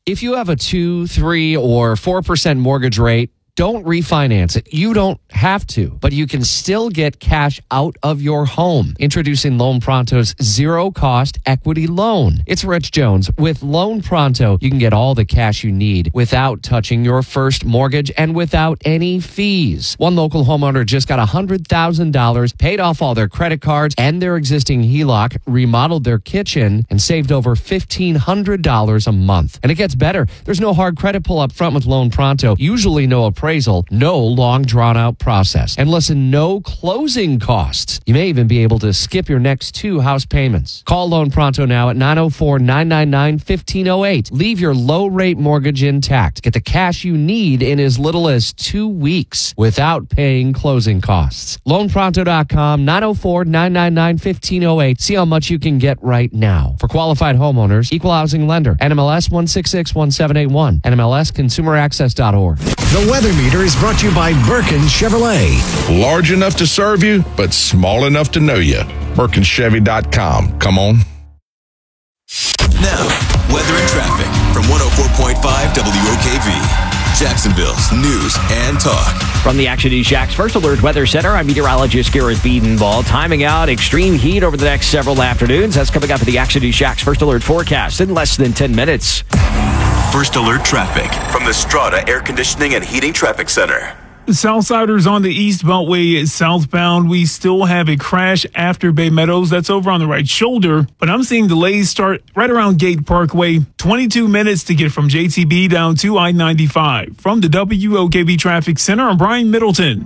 If you have a 2, 3, or 4% mortgage rate, don't refinance it. You don't have to, but you can still get cash out of your home. Introducing Loan Pronto's zero-cost equity loan. It's Rich Jones. With Loan Pronto, you can get all the cash you need without touching your first mortgage and without any fees. One local homeowner just got $100,000, paid off all their credit cards and their existing HELOC, remodeled their kitchen, and saved over $1,500 a month. And it gets better. There's no hard credit pull up front with Loan Pronto. Usually no appraisal, no long drawn-out process. And listen, no closing costs. You may even be able to skip your next 2 house payments. Call Loan Pronto now at 904-999-1508. Leave your low-rate mortgage intact. Get the cash you need in as little as 2 weeks without paying closing costs. LoanPronto.com, 904-999-1508. See how much you can get right now. For qualified homeowners, Equal Housing Lender, NMLS 1661781, NMLSConsumerAccess.org. The weather meter is brought to you by Birkin Chevrolet. Large enough to serve you, but small enough to know you. BirkinChevy.com. Come on. Now, weather and traffic from 104.5 WOKV. Jacksonville's news and talk. From the Action News Jax First Alert Weather Center, I'm meteorologist Garrett Biedenball. Timing out extreme heat over the next several afternoons. That's coming up in the Action News Jax First Alert forecast in less than 10 minutes. First Alert traffic from the Strata Air Conditioning and Heating Traffic Center. Southsiders on the East Beltway southbound, we still have a crash after Bay Meadows. That's over on the right shoulder, but I'm seeing delays start right around Gate Parkway. 22 minutes to get from JTB down to I-95. From the WOKV Traffic Center, I'm Brian Middleton.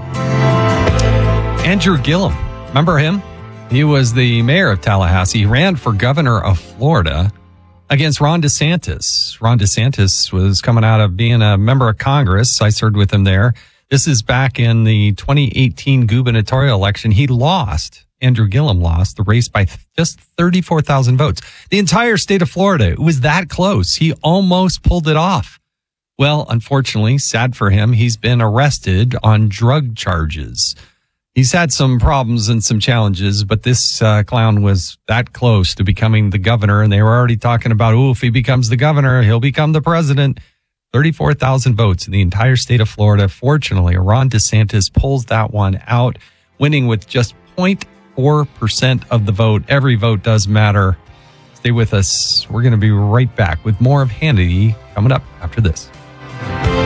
Andrew Gillum, remember him? He was the mayor of Tallahassee. He ran for governor of Florida against Ron DeSantis. Ron DeSantis was coming out of being a member of Congress. I served with him there. This is back in the 2018 gubernatorial election. He lost. Andrew Gillum lost the race by just 34,000 votes. The entire state of Florida, it was that close. He almost pulled it off. Well, unfortunately, sad for him, he's been arrested on drug charges. He's had some problems and some challenges, but this clown was that close to becoming the governor, and they were already talking about, if he becomes the governor, he'll become the president. 34,000 votes in the entire state of Florida. Fortunately, Ron DeSantis pulls that one out, winning with just 0.4% of the vote. Every vote does matter. Stay with us. We're going to be right back with more of Hannity coming up after this.